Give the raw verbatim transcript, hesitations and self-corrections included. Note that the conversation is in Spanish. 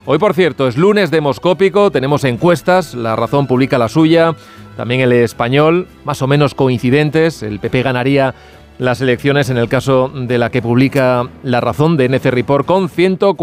Hoy, por cierto, es lunes demoscópico, tenemos encuestas, La Razón publica la suya, también El Español, más o menos coincidentes. El P P ganaría las elecciones en el caso de la que publica La Razón de N C Report con ciento